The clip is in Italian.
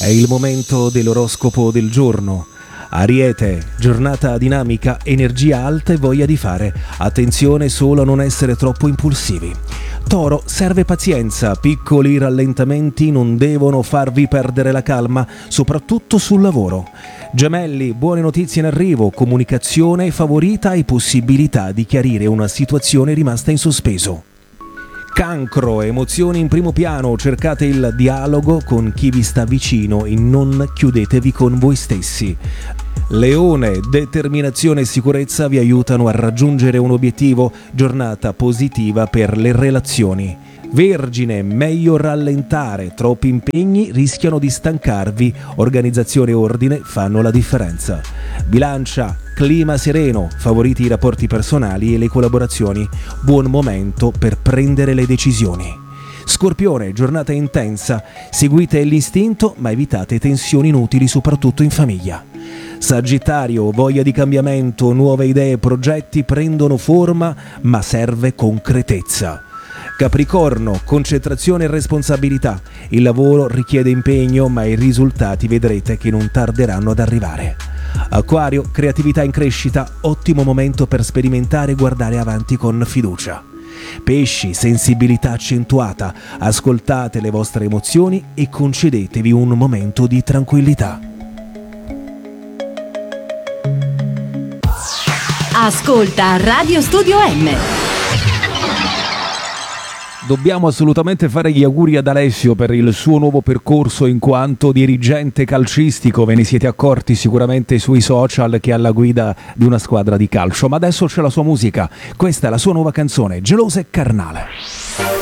È il momento dell'oroscopo del giorno. Ariete, giornata dinamica, energia alta e voglia di fare. Attenzione solo a non essere troppo impulsivi. Toro, serve pazienza, piccoli rallentamenti non devono farvi perdere la calma, soprattutto sul lavoro. Gemelli, buone notizie in arrivo, comunicazione favorita e possibilità di chiarire una situazione rimasta in sospeso. Cancro, emozioni in primo piano, cercate il dialogo con chi vi sta vicino e non chiudetevi con voi stessi. Leone, determinazione e sicurezza vi aiutano a raggiungere un obiettivo, giornata positiva per le relazioni. Vergine, meglio rallentare, troppi impegni rischiano di stancarvi, organizzazione e ordine fanno la differenza. Bilancia, clima sereno, favoriti i rapporti personali e le collaborazioni, buon momento per prendere le decisioni. Scorpione, giornata intensa, seguite l'istinto ma evitate tensioni inutili soprattutto in famiglia. Sagittario, voglia di cambiamento, nuove idee e progetti prendono forma ma serve concretezza. Capricorno, concentrazione e responsabilità. Il lavoro richiede impegno, ma i risultati vedrete che non tarderanno ad arrivare. Acquario, creatività in crescita, ottimo momento per sperimentare e guardare avanti con fiducia. Pesci, sensibilità accentuata, ascoltate le vostre emozioni e concedetevi un momento di tranquillità. Ascolta Radio Studio M. Dobbiamo assolutamente fare gli auguri ad Alessio per il suo nuovo percorso in quanto dirigente calcistico. Ve ne siete accorti sicuramente sui social che è alla guida di una squadra di calcio. Ma adesso c'è la sua musica. Questa è la sua nuova canzone, Gelosa e Carnale.